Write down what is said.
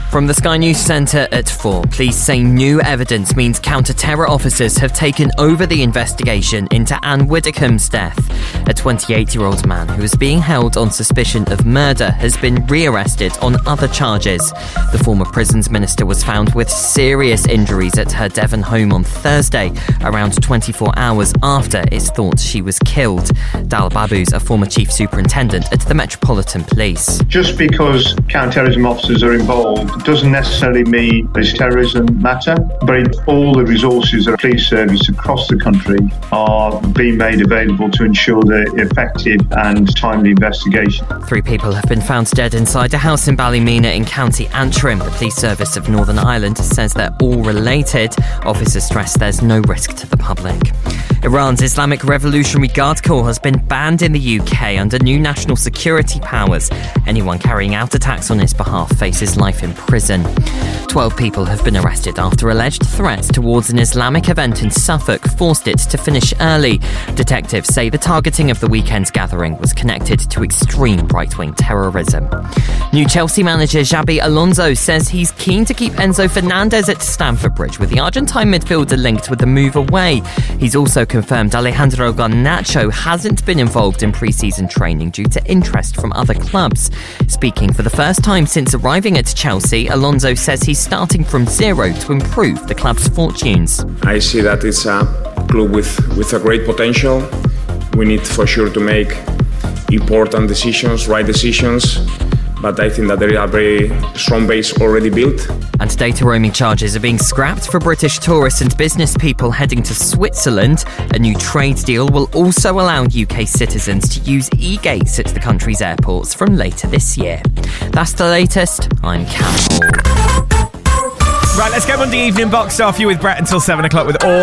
From the Sky News Centre at 4, police say new evidence means counter-terror officers have taken over the investigation into Anne Widdecombe's death. A 28-year-old man who is being held on suspicion of murder has been re-arrested on other charges. The former prisons minister was found with serious injuries at her Devon home on Thursday, around 24 hours after it's thought she was killed. Dal Babu's a former chief superintendent at the Metropolitan Police. Just because counter-terrorism officers are involved doesn't necessarily mean there's terrorism matter, but all the resources of the police service across the country are being made available to ensure the effective and timely investigation. 3 people have been found dead inside a house in Ballymena in County Antrim. The police service of Northern Ireland says they're all related. Officers stress there's no risk to the public. Iran's Islamic Revolutionary Guard Corps has been banned in the UK under new national security powers. Anyone carrying out attacks on its behalf faces life in prison. 12 people have been arrested after alleged threats towards an Islamic event in Suffolk forced it to finish early. Detectives say the targeting of the weekend's gathering was connected to extreme right-wing terrorism. New Chelsea manager Xabi Alonso says he's keen to keep Enzo Fernandez at Stamford Bridge, with the Argentine midfielder linked with the move away. He's also confirmed Alejandro Garnacho hasn't been involved in pre-season training due to interest from other clubs. Speaking for the first time since arriving at Chelsea, Alonso says he's starting from zero to improve the club's fortunes. I see that it's a club with a great potential. We need for sure to make important decisions, right decisions, but I think that there is a very strong base already built. And data roaming charges are being scrapped for British tourists and business people heading to Switzerland. A new trade deal will also allow UK citizens to use e-gates at the country's airports from later this year. That's the latest. I'm Cam Hall. Right, let's go Monday evening box off. You with Brett until 7 o'clock with all